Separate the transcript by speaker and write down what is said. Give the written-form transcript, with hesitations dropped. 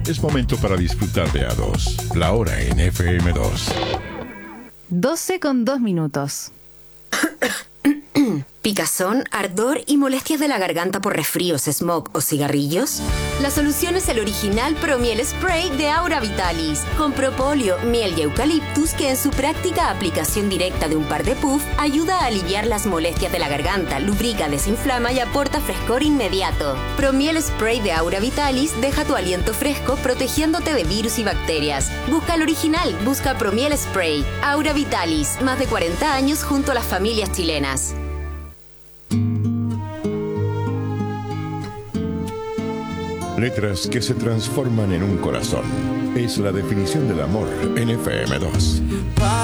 Speaker 1: Es momento para disfrutar de A2, la hora en FM2.
Speaker 2: 12:02.
Speaker 3: ¿Picazón, ardor y molestias de la garganta por resfríos, smog o cigarrillos? La solución es el original Promiel Spray de Aura Vitalis, con propóleo, miel y eucaliptus que en su práctica aplicación directa de un par de puff ayuda a aliviar las molestias de la garganta, lubrica, desinflama y aporta frescor inmediato. Promiel Spray de Aura Vitalis deja tu aliento fresco protegiéndote de virus y bacterias. Busca el original, busca Promiel Spray. Aura Vitalis, más de 40 años junto a las familias chilenas.
Speaker 1: Letras que se transforman en un corazón. Es la definición del amor en FM2.